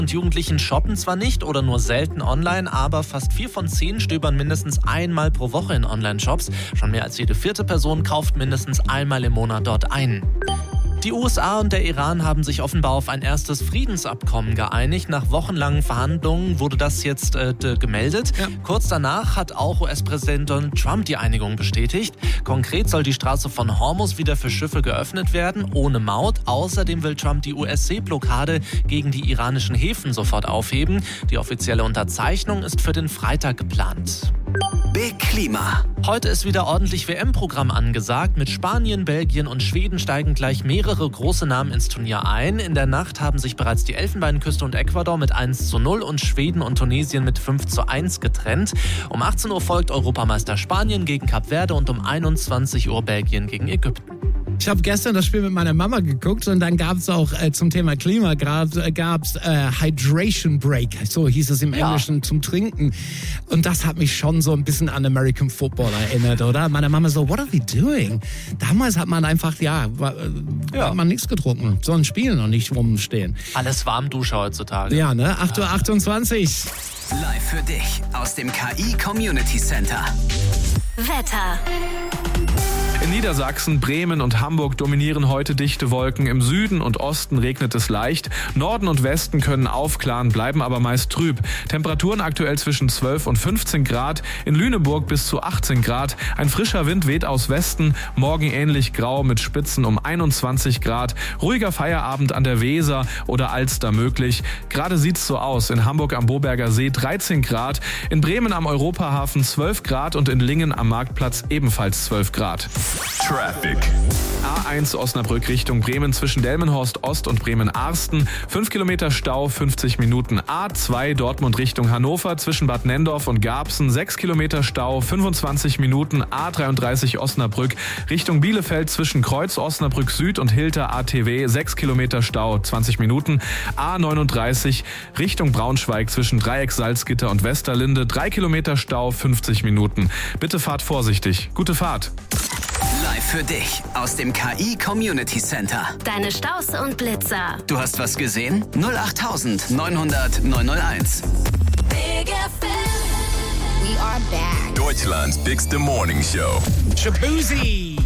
Und Jugendlichen shoppen zwar nicht oder nur selten online, aber fast 4 von 10 stöbern mindestens einmal pro Woche in Online-Shops. Schon mehr als jede 4. Person kauft mindestens einmal im Monat dort ein. Die USA und der Iran haben sich offenbar auf ein erstes Friedensabkommen geeinigt. Nach wochenlangen Verhandlungen wurde das jetzt gemeldet. Ja. Kurz danach hat auch US-Präsident Donald Trump die Einigung bestätigt. Konkret soll die Straße von Hormuz wieder für Schiffe geöffnet werden, ohne Maut. Außerdem will Trump die US-Seeblockade gegen die iranischen Häfen sofort aufheben. Die offizielle Unterzeichnung ist für den Freitag geplant. Big Klima. Heute ist wieder ordentlich WM-Programm angesagt. Mit Spanien, Belgien und Schweden steigen gleich mehrere große Namen ins Turnier ein. In der Nacht haben sich bereits die Elfenbeinküste und Ecuador mit 1:0 und Schweden und Tunesien mit 5:1 getrennt. Um 18 Uhr folgt Europameister Spanien gegen Kap Verde und um 21 Uhr Belgien gegen Ägypten. Ich habe gestern das Spiel mit meiner Mama geguckt und dann gab es auch zum Thema Klima Hydration Break, so hieß es im Englischen, zum Trinken. Und das hat mich schon so ein bisschen an American Football erinnert, oder? Meine Mama so, what are we doing? Damals hat man einfach, hat man nichts getrunken, sondern spielen und nicht rumstehen. Alles Warmdusche heutzutage. Ja, ne? 8:28 Uhr. Live für dich aus dem KI Community Center. Wetter. In Niedersachsen, Bremen und Hamburg dominieren heute dichte Wolken. Im Süden und Osten regnet es leicht. Norden und Westen können aufklaren, bleiben aber meist trüb. Temperaturen aktuell zwischen 12 und 15 Grad. In Lüneburg bis zu 18 Grad. Ein frischer Wind weht aus Westen. Morgen ähnlich grau mit Spitzen um 21 Grad. Ruhiger Feierabend an der Weser oder Alster möglich. Gerade sieht's so aus. In Hamburg am Boberger See 13 Grad. In Bremen am Europahafen 12 Grad und in Lingen am Marktplatz ebenfalls 12 Grad. Traffic. A1 Osnabrück Richtung Bremen zwischen Delmenhorst Ost und Bremen-Arsten. 5 Kilometer Stau, 50 Minuten. A2 Dortmund Richtung Hannover zwischen Bad Nendorf und Garbsen. 6 Kilometer Stau, 25 Minuten. A33 Osnabrück Richtung Bielefeld zwischen Kreuz Osnabrück Süd und Hilter ATW. 6 Kilometer Stau, 20 Minuten. A39 Richtung Braunschweig zwischen Dreieck Salzgitter und Westerlinde. 3 Kilometer Stau, 50 Minuten. Bitte fahrt vorsichtig. Gute Fahrt. Live für dich aus dem KI Community Center. Deine Staus und Blitzer. Du hast was gesehen? 08900 901. Big FM. We are back. Deutschland's bigste Morning Show. Shabuzi.